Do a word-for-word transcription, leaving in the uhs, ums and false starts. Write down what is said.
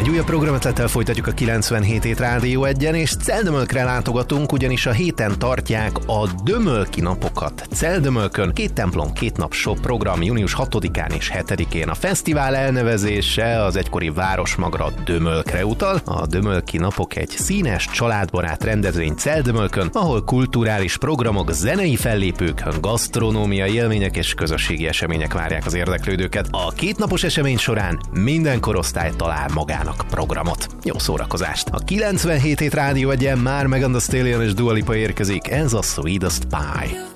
Egy újabb programötlettel folytatjuk a kilencvenhét hét Rádió egyen, és Celdömölkre látogatunk, ugyanis a héten tartják a Dömölki napokat. Celdömölkön két templom, két nap shop program június hatodikán és hetedikén. A fesztivál elnevezése az egykori városmagra Dömölkre utal. A Dömölki napok egy színes, családbarát rendezvény Celdömölkön, ahol kulturális programok, zenei fellépők, gasztronómiai élmények és közösségi események várják az érdeklődőket. A kétnapos esemény során minden korosztály talál magának programot. Jó szórakozást! A kilencvenhét hét Rádió egyen már Megan Thee Stallion és Dua Lipa érkezik, ez a Sweetest Pie.